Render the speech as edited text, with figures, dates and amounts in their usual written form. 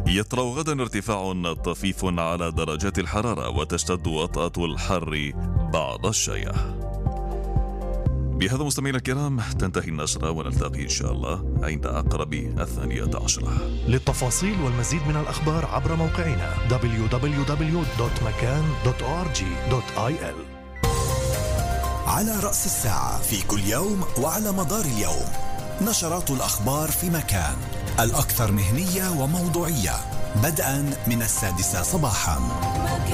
يطرأ غدا ارتفاع طفيف على درجات الحرارة وتشتد وطأة الحر بعض الشيء. بهذا مستمعينا الكرام تنتهي النشرة، ونلتقي إن شاء الله عند أقرب 12. للتفاصيل والمزيد من الأخبار عبر موقعنا www.makan.org.il. على رأس الساعة في كل يوم وعلى مدار اليوم نشرات الأخبار في مكان، الأكثر مهنية وموضوعية، بدءا من 6 صباحا.